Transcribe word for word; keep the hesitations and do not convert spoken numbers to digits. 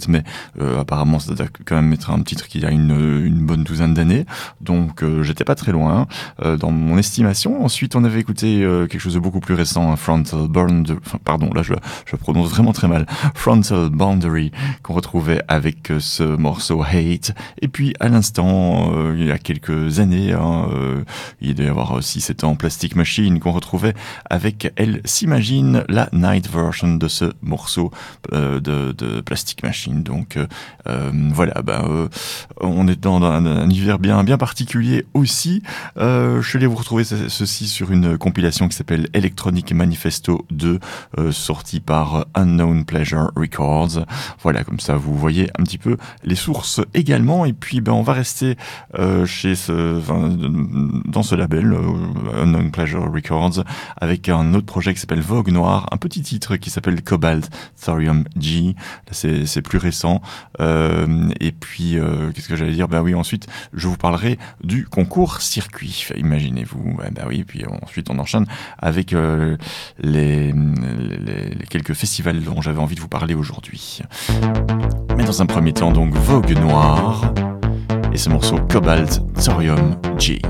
mais euh, apparemment ça doit quand même être un titre qui a une, une bonne douzaine d'années, donc euh, j'étais pas très loin euh, dans mon estimation. Ensuite on avait écouté euh, quelque chose de beaucoup plus récent, Frontal Boundary, enfin, pardon, là je, je prononce vraiment très mal, Frontal Boundary, qu'on retrouvait avec euh, ce morceau Hate, et puis à l'instant, euh, il y a quelques années, hein, euh, il doit y avoir six sept ans, Plastic Machine, qu'on retrouvait avec Elle s'imagine, la night version de ce morceau euh, de, de Plastic Machine. Donc euh, euh, voilà, bah, euh, on est dans un, un univers bien bien particulier aussi. Euh, je suis allé vous retrouver ce, ceci sur une compilation qui s'appelle Electronic Manifesto deux, euh, sortie par Unknown Pleasure Records. Voilà, comme ça vous voyez un petit peu les sources également. Et puis ben on va rester euh, chez ce, enfin, dans ce label euh, Unknown Pleasure Records avec un autre projet qui s'appelle Vogue Noire, un petit titre qui s'appelle Cobalt Thorium G. Là, c'est c'est plus récent. Euh, et puis, euh, qu'est-ce que j'allais dire? Ben oui, ensuite, je vous parlerai du concours circuit. Imaginez-vous. Ben, ben oui, puis ensuite, on enchaîne avec euh, les, les, les quelques festivals dont j'avais envie de vous parler aujourd'hui. Mais dans un premier temps, donc, Vogue Noire et ce morceau Cobalt Thorium G.